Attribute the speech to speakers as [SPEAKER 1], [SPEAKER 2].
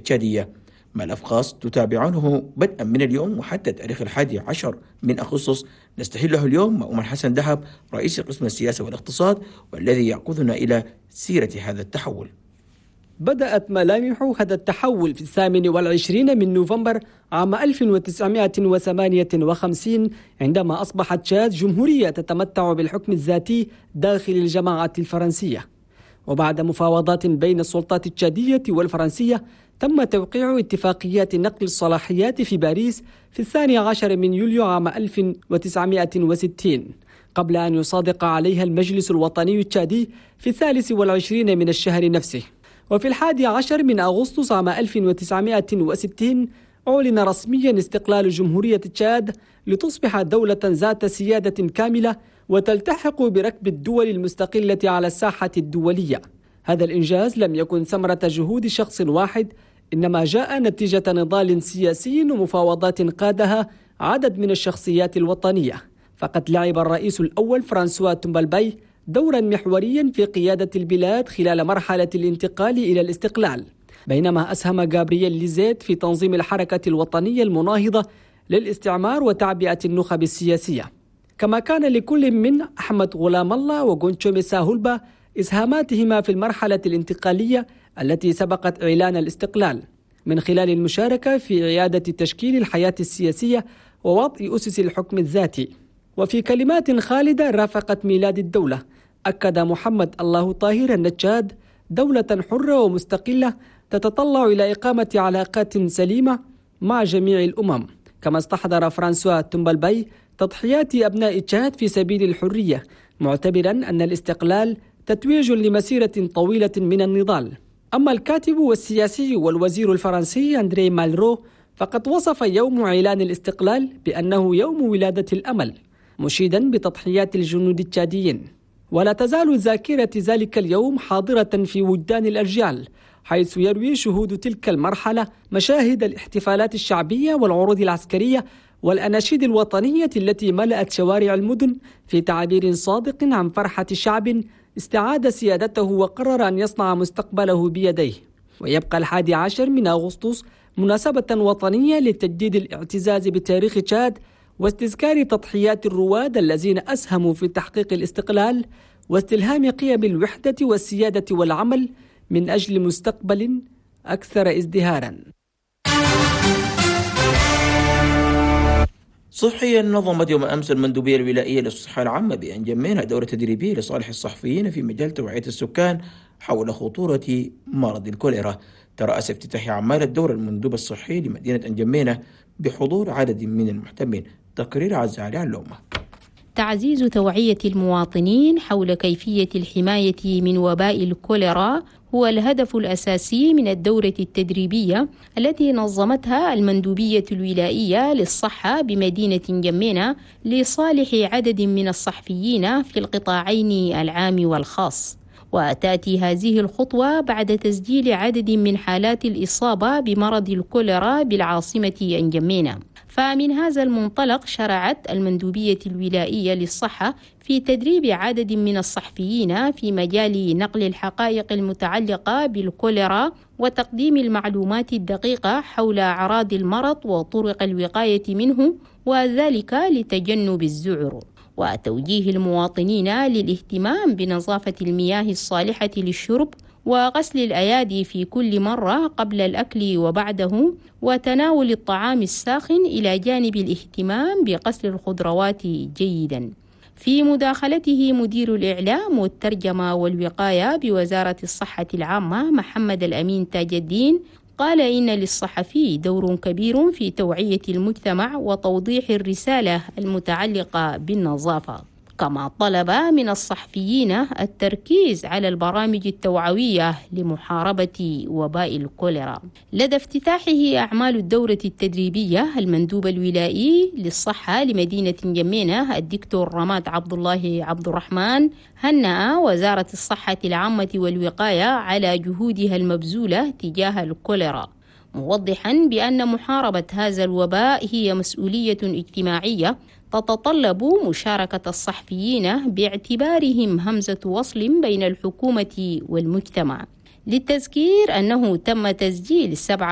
[SPEAKER 1] التشادية. ملف خاص تتابعونه بدءا من اليوم وحتى تاريخ 11 من أغسطس نستهله اليوم مع أمر حسن دهب رئيس قسم السياسة والاقتصاد، والذي يأخذنا إلى سيرة هذا التحول.
[SPEAKER 2] بدأت ملامح هذا التحول في 28 من نوفمبر عام 1958 عندما أصبحت تشاد جمهورية تتمتع بالحكم الذاتي داخل الجماعة الفرنسية. وبعد مفاوضات بين السلطات التشادية والفرنسية تم توقيع اتفاقيات نقل الصلاحيات في باريس في 12 من يوليو عام 1960 قبل أن يصادق عليها المجلس الوطني التشادي في 23 من الشهر نفسه. وفي 11 من أغسطس عام 1960 أعلن رسميا استقلال جمهورية تشاد لتصبح دولة ذات سيادة كاملة وتلتحق بركب الدول المستقلة على الساحة الدولية. هذا الإنجاز لم يكن ثمرة جهود شخص واحد، إنما جاء نتيجة نضال سياسي ومفاوضات قادها عدد من الشخصيات الوطنية. فقد لعب الرئيس الأول فرانسوا تومبالباي دورا محوريا في قيادة البلاد خلال مرحلة الانتقال إلى الاستقلال، بينما أسهم جابرييل ليزيت في تنظيم الحركة الوطنية المناهضة للاستعمار وتعبئة النخب السياسية. كما كان لكل من أحمد غلام الله وغونتشو ميسا هولبا إسهاماتهما في المرحلة الانتقالية التي سبقت إعلان الاستقلال من خلال المشاركة في إعادة تشكيل الحياة السياسية ووضع أسس الحكم الذاتي. وفي كلمات خالدة رافقت ميلاد الدولة أكد محمد الله طاهر أن تشاد دولة حرة ومستقلة تتطلع إلى إقامة علاقات سليمة مع جميع الأمم. كما استحضر فرانسوا تومبالباي تضحيات أبناء تشاد في سبيل الحرية، معتبرا أن الاستقلال تتويج لمسيرة طويلة من النضال. أما الكاتب والسياسي والوزير الفرنسي أندري مالرو فقد وصف يوم إعلان الاستقلال بأنه يوم ولادة الأمل، مشيدا بتضحيات الجنود التشاديين. ولا تزال ذاكرة ذلك اليوم حاضرة في وجدان الأجيال، حيث يروي شهود تلك المرحلة مشاهد الاحتفالات الشعبية والعروض العسكرية والأناشيد الوطنية التي ملأت شوارع المدن في تعبير صادق عن فرحة شعب استعاد سيادته وقرر أن يصنع مستقبله بيديه. ويبقى 11 من أغسطس مناسبة وطنية لتجديد الاعتزاز بتاريخ تشاد واستذكار تضحيات الرواد الذين أسهموا في تحقيق الاستقلال واستلهام قيم الوحدة والسيادة والعمل من أجل مستقبل أكثر ازدهارا.
[SPEAKER 1] صحيا نظمت يوم أمس المندوبية الولائية للصحة العامة بأنجمينها دورة تدريبية لصالح الصحفيين في مجال توعية السكان حول خطورة مرض الكوليرا. ترأس افتتاح أعمال الدورة المندوب الصحي لمدينة أنجمينة بحضور عدد من المهتمين. تقرير عزة علي علومة.
[SPEAKER 3] تعزيز توعية المواطنين حول كيفية الحماية من وباء الكوليرا هو الهدف الأساسي من الدورة التدريبية التي نظمتها المندوبية الولائية للصحة بمدينة جمينة لصالح عدد من الصحفيين في القطاعين العام والخاص. وتأتي هذه الخطوة بعد تسجيل عدد من حالات الإصابة بمرض الكوليرا بالعاصمة أنجمينة. فمن هذا المنطلق شرعت المندوبية الولائية للصحة في تدريب عدد من الصحفيين في مجال نقل الحقائق المتعلقة بالكوليرا وتقديم المعلومات الدقيقة حول أعراض المرض وطرق الوقاية منه، وذلك لتجنب الذعر. وتوجيه المواطنين للاهتمام بنظافة المياه الصالحة للشرب وغسل الأيادي في كل مرة قبل الأكل وبعده، وتناول الطعام الساخن إلى جانب الاهتمام بغسل الخضروات جيدا. في مداخلته مدير الإعلام والترجمة والوقاية بوزارة الصحة العامة محمد الأمين تاج الدين قال إن للصحفي دور كبير في توعية المجتمع وتوضيح الرسالة المتعلقة بالنظافة. كما طلب من الصحفيين التركيز على البرامج التوعوية لمحاربة وباء الكوليرا. لدى افتتاحه أعمال الدورة التدريبية المندوب الولائي للصحة لمدينة جمينة الدكتور رماد عبد الله عبد الرحمن هنأ وزارة الصحة العامة والوقاية على جهودها المبذولة تجاه الكوليرا، موضحا بأن محاربة هذا الوباء هي مسؤولية اجتماعية تتطلب مشاركة الصحفيين باعتبارهم همزة وصل بين الحكومة والمجتمع. للتذكير أنه تم تسجيل 7